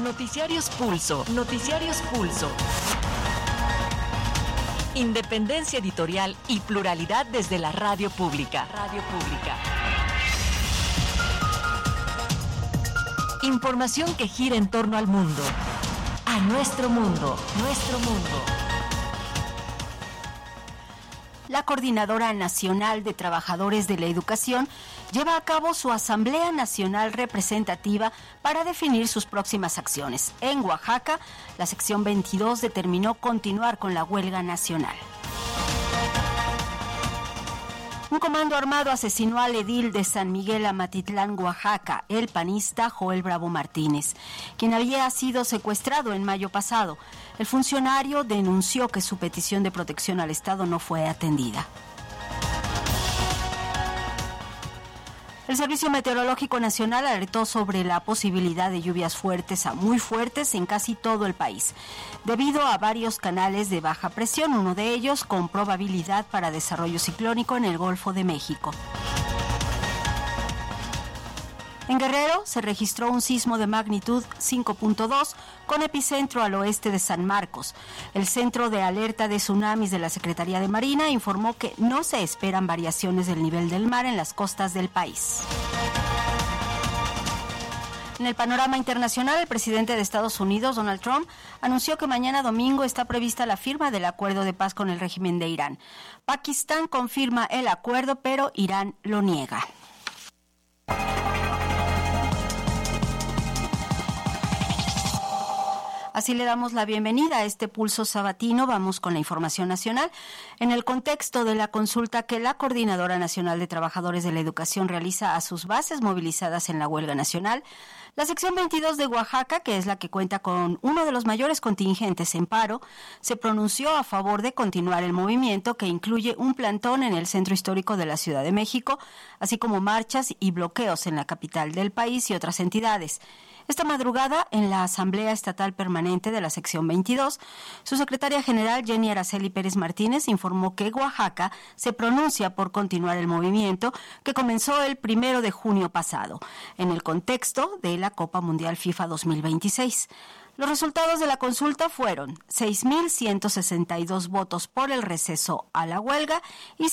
Noticiarios Pulso. Noticiarios Pulso. Independencia editorial y pluralidad desde la radio pública. Radio pública. Información que gira en torno al mundo. A nuestro mundo. Nuestro mundo. La Coordinadora Nacional de Trabajadores de la Educación lleva a cabo su Asamblea Nacional Representativa para definir sus próximas acciones. En Oaxaca, la sección 22 determinó continuar con la huelga nacional. Un comando armado asesinó al edil de San Miguel Amatitlán, Oaxaca, el panista Joel Bravo Martínez, quien había sido secuestrado en mayo pasado. El funcionario denunció que su petición de protección al Estado no fue atendida. El Servicio Meteorológico Nacional alertó sobre la posibilidad de lluvias fuertes a muy fuertes en casi todo el país, debido a varios canales de baja presión, uno de ellos con probabilidad para desarrollo ciclónico en el Golfo de México. En Guerrero se registró un sismo de magnitud 5.2 con epicentro al oeste de San Marcos. El Centro de Alerta de Tsunamis de la Secretaría de Marina informó que no se esperan variaciones del nivel del mar en las costas del país. En el panorama internacional, el presidente de Estados Unidos, Donald Trump, anunció que mañana domingo está prevista la firma del acuerdo de paz con el régimen de Irán. Pakistán confirma el acuerdo, pero Irán lo niega. Así le damos la bienvenida a este pulso sabatino. Vamos con la información nacional. En el contexto de la consulta que la Coordinadora Nacional de Trabajadores de la Educación realiza a sus bases movilizadas en la huelga nacional, la sección 22 de Oaxaca, que es la que cuenta con uno de los mayores contingentes en paro, se pronunció a favor de continuar el movimiento, que incluye un plantón en el centro histórico de la Ciudad de México, así como marchas y bloqueos en la capital del país y otras entidades. Esta madrugada, en la Asamblea Estatal Permanente de la Sección 22, su secretaria general, Jenny Araceli Pérez Martínez, informó que Oaxaca se pronuncia por continuar el movimiento que comenzó el 1 de junio pasado, en el contexto de la Copa Mundial FIFA 2026. Los resultados de la consulta fueron 6.162 votos por el receso a la huelga y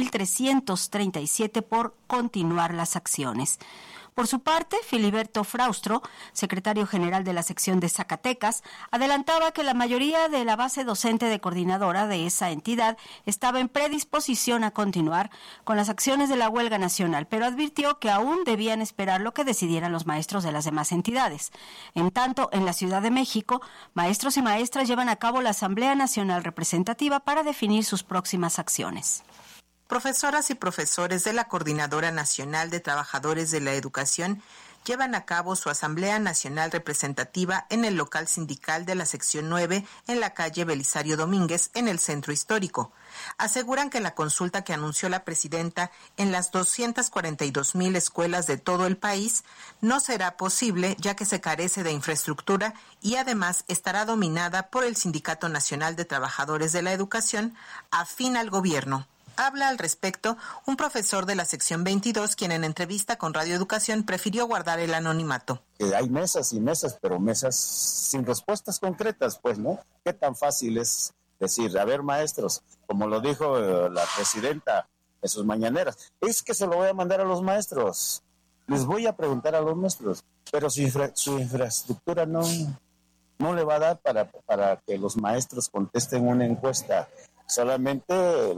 6.337 por continuar las acciones. Por su parte, Filiberto Fraustro, secretario general de la sección de Zacatecas, adelantaba que la mayoría de la base docente de coordinadora de esa entidad estaba en predisposición a continuar con las acciones de la huelga nacional, pero advirtió que aún debían esperar lo que decidieran los maestros de las demás entidades. En tanto, en la Ciudad de México, maestros y maestras llevan a cabo la Asamblea Nacional Representativa para definir sus próximas acciones. Profesoras y profesores de la Coordinadora Nacional de Trabajadores de la Educación llevan a cabo su Asamblea Nacional Representativa en el local sindical de la sección 9 en la calle Belisario Domínguez, en el centro histórico. Aseguran que la consulta que anunció la presidenta en las 242,000 escuelas de todo el país no será posible, ya que se carece de infraestructura y además estará dominada por el Sindicato Nacional de Trabajadores de la Educación, afín al gobierno. Habla al respecto un profesor de la sección 22, quien en entrevista con Radio Educación prefirió guardar el anonimato. Hay mesas y mesas, pero mesas sin respuestas concretas, pues, ¿no? ¿Qué tan fácil es decir, a ver, maestros, como lo dijo la presidenta en sus mañaneras, es que se lo voy a mandar a los maestros, les voy a preguntar a los maestros, pero su infraestructura no le va a dar para que los maestros contesten una encuesta. Solamente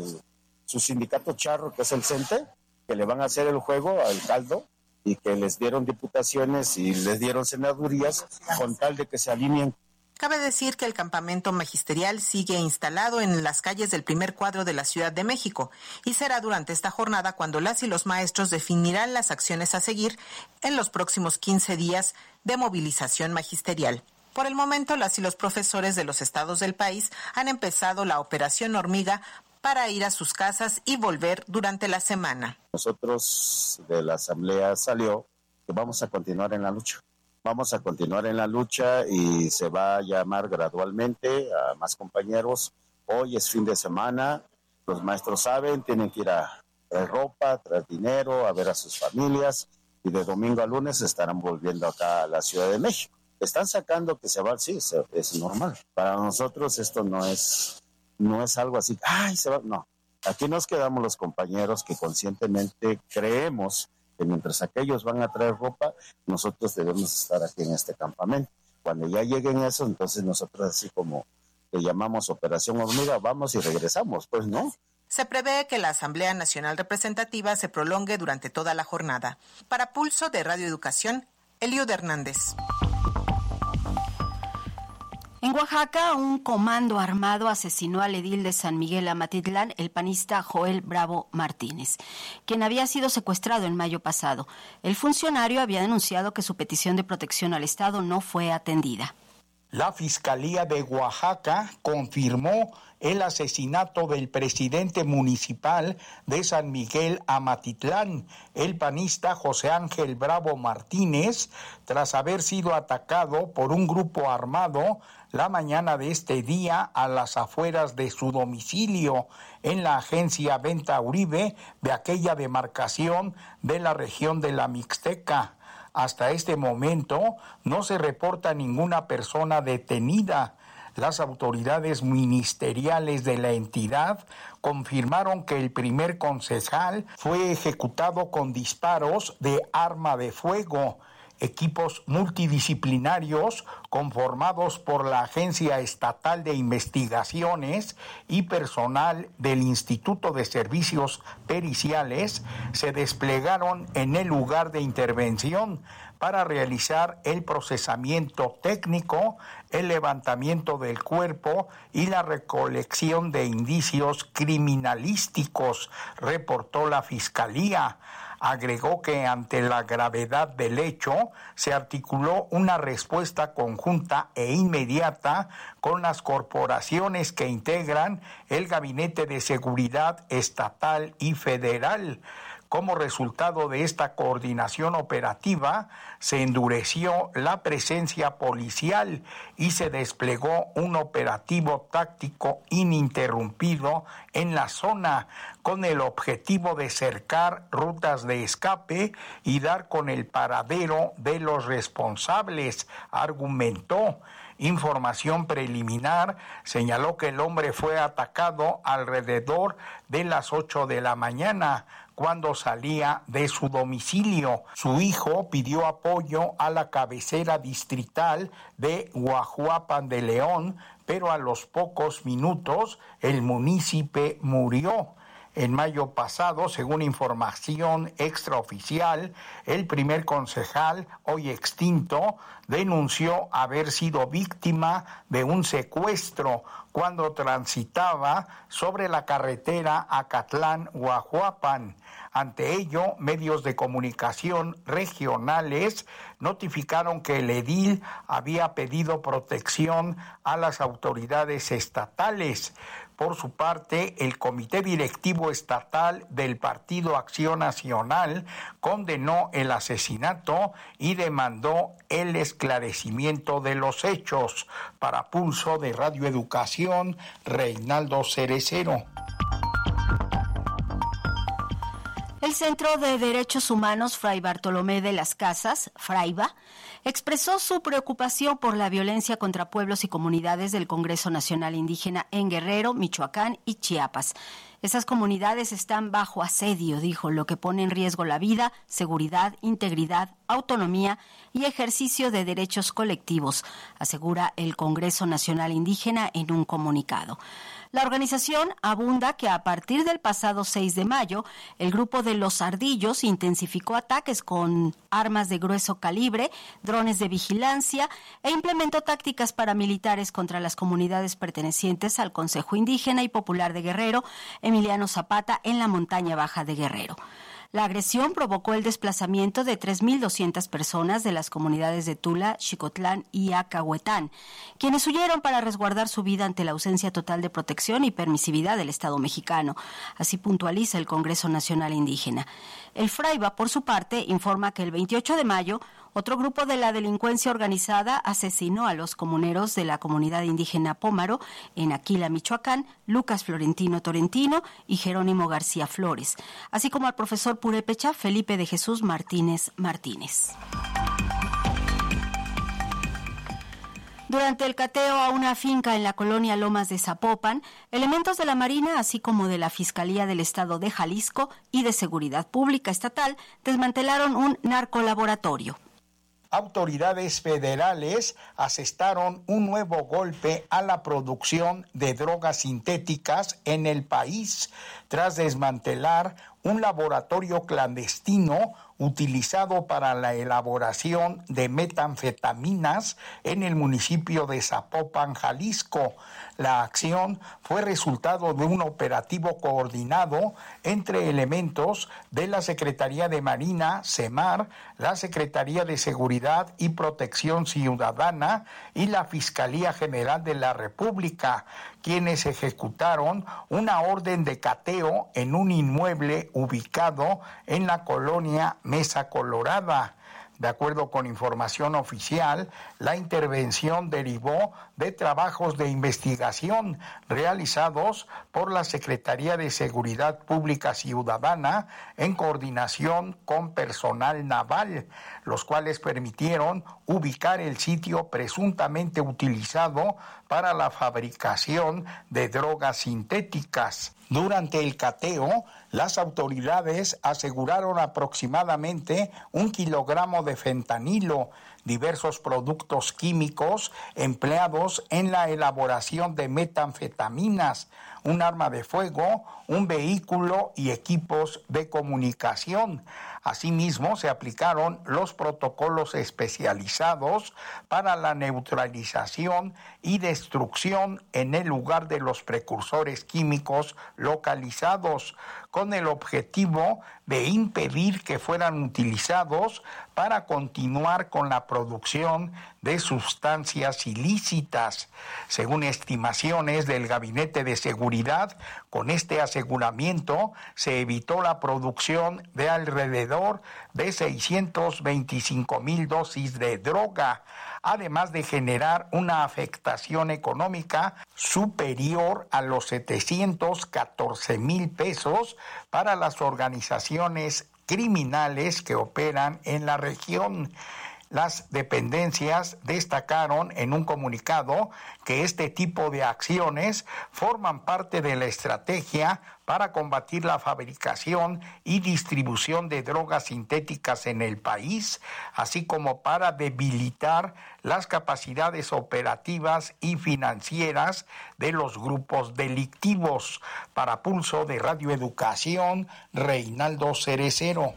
su sindicato charro, que es el CENTE, que le van a hacer el juego al caldo y que les dieron diputaciones y les dieron senadurías con tal de que se alineen. Cabe decir que el campamento magisterial sigue instalado en las calles del primer cuadro de la Ciudad de México y será durante esta jornada cuando las y los maestros definirán las acciones a seguir en los próximos 15 días de movilización magisterial. Por el momento, las y los profesores de los estados del país han empezado la operación hormiga para ir a sus casas y volver durante la semana. Nosotros de la asamblea salió que vamos a continuar en la lucha. Vamos a continuar en la lucha y se va a llamar gradualmente a más compañeros. Hoy es fin de semana, los maestros saben, tienen que ir a traer ropa, traer dinero, a ver a sus familias y de domingo a lunes estarán volviendo acá a la Ciudad de México. están sacando que se va, sí, es normal. Para nosotros esto no es algo así, ¡ay, se va! No, aquí nos quedamos los compañeros que conscientemente creemos que mientras aquellos van a traer ropa, nosotros debemos estar aquí en este campamento. Cuando ya lleguen eso, entonces nosotros así como que llamamos Operación Hormiga, vamos y regresamos, pues no. Se prevé que la Asamblea Nacional Representativa se prolongue durante toda la jornada. Para Pulso de Radio Educación, Eliud Hernández. En Oaxaca, un comando armado asesinó al edil de San Miguel Amatitlán, el panista Joel Bravo Martínez, quien había sido secuestrado en mayo pasado. El funcionario había denunciado que su petición de protección al Estado no fue atendida. La Fiscalía de Oaxaca confirmó el asesinato del presidente municipal de San Miguel Amatitlán, el panista José Ángel Bravo Martínez, tras haber sido atacado por un grupo armado la mañana de este día a las afueras de su domicilio en la agencia Venta Uribe de aquella demarcación de la región de la Mixteca. Hasta este momento no se reporta ninguna persona detenida. Las autoridades ministeriales de la entidad confirmaron que el primer concejal fue ejecutado con disparos de arma de fuego. Equipos multidisciplinarios conformados por la Agencia Estatal de Investigaciones y personal del Instituto de Servicios Periciales se desplegaron en el lugar de intervención para realizar el procesamiento técnico, el levantamiento del cuerpo y la recolección de indicios criminalísticos, reportó la Fiscalía. Agregó que ante la gravedad del hecho se articuló una respuesta conjunta e inmediata con las corporaciones que integran el Gabinete de Seguridad Estatal y Federal. Como resultado de esta coordinación operativa, se endureció la presencia policial y se desplegó un operativo táctico ininterrumpido en la zona, con el objetivo de cercar rutas de escape y dar con el paradero de los responsables, argumentó. Información preliminar señaló que el hombre fue atacado alrededor de las 8 de la mañana, cuando salía de su domicilio. Su hijo pidió apoyo a la cabecera distrital de Guajuapan de León, pero a los pocos minutos el munícipe murió. En mayo pasado, según información extraoficial, el primer concejal, hoy extinto, denunció haber sido víctima de un secuestro cuando transitaba sobre la carretera Acatlán-Guajuapan. Ante ello, medios de comunicación regionales notificaron que el edil había pedido protección a las autoridades estatales. Por su parte, el Comité Directivo Estatal del Partido Acción Nacional condenó el asesinato y demandó el esclarecimiento de los hechos. Para Pulso de Radio Educación, Reinaldo Cerecero. El Centro de Derechos Humanos Fray Bartolomé de las Casas, FRAIBA, expresó su preocupación por la violencia contra pueblos y comunidades del Congreso Nacional Indígena en Guerrero, Michoacán y Chiapas. Esas comunidades están bajo asedio, dijo, lo que pone en riesgo la vida, seguridad, integridad, autonomía y ejercicio de derechos colectivos, asegura el Congreso Nacional Indígena en un comunicado. La organización abunda que a partir del pasado 6 de mayo, el grupo de Los Ardillos intensificó ataques con armas de grueso calibre, drones de vigilancia e implementó tácticas paramilitares contra las comunidades pertenecientes al Consejo Indígena y Popular de Guerrero, Emiliano Zapata, en la montaña baja de Guerrero. La agresión provocó el desplazamiento de 3,200 personas de las comunidades de Tula, Xicotlán y Acahuetán, quienes huyeron para resguardar su vida ante la ausencia total de protección y permisividad del Estado mexicano. Así puntualiza el Congreso Nacional Indígena. El FRAIBA, por su parte, informa que el 28 de mayo, otro grupo de la delincuencia organizada asesinó a los comuneros de la comunidad indígena Pómaro en Aquila, Michoacán, Lucas Florentino Torentino y Jerónimo García Flores, así como al profesor purépecha Felipe de Jesús Martínez Martínez. Durante el cateo a una finca en la colonia Lomas de Zapopan, elementos de la Marina, así como de la Fiscalía del Estado de Jalisco y de Seguridad Pública Estatal, desmantelaron un narcolaboratorio. Autoridades federales asestaron un nuevo golpe a la producción de drogas sintéticas en el país tras desmantelar un laboratorio clandestino utilizado para la elaboración de metanfetaminas en el municipio de Zapopan, Jalisco. La acción fue resultado de un operativo coordinado entre elementos de la Secretaría de Marina, SEMAR, la Secretaría de Seguridad y Protección Ciudadana y la Fiscalía General de la República, quienes ejecutaron una orden de cateo en un inmueble ubicado en la colonia Mesa Colorada. De acuerdo con información oficial, la intervención derivó de trabajos de investigación realizados por la Secretaría de Seguridad Pública Ciudadana en coordinación con personal naval, los cuales permitieron ubicar el sitio presuntamente utilizado para la fabricación de drogas sintéticas. Durante el cateo, las autoridades aseguraron aproximadamente 1 kilogramo de fentanilo, diversos productos químicos empleados en la elaboración de metanfetaminas, un arma de fuego, un vehículo y equipos de comunicación. Asimismo, se aplicaron los protocolos especializados para la neutralización y destrucción en el lugar de los precursores químicos localizados, con el objetivo de impedir que fueran utilizados para continuar con la producción de sustancias ilícitas. Según estimaciones del Gabinete de Seguridad, con este aseguramiento se evitó la producción de alrededor de 625,000 dosis de droga, además de generar una afectación económica superior a los 714,000 pesos para las organizaciones criminales que operan en la región. Las dependencias destacaron en un comunicado que este tipo de acciones forman parte de la estrategia para combatir la fabricación y distribución de drogas sintéticas en el país, así como para debilitar las capacidades operativas y financieras de los grupos delictivos. Para Pulso de Radio Educación, Reinaldo Cerecero.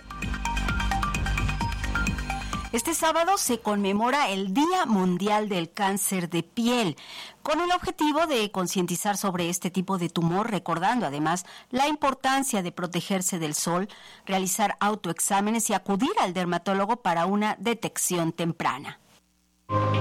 Este sábado se conmemora el Día Mundial del Cáncer de Piel, con el objetivo de concientizar sobre este tipo de tumor, recordando además la importancia de protegerse del sol, realizar autoexámenes y acudir al dermatólogo para una detección temprana.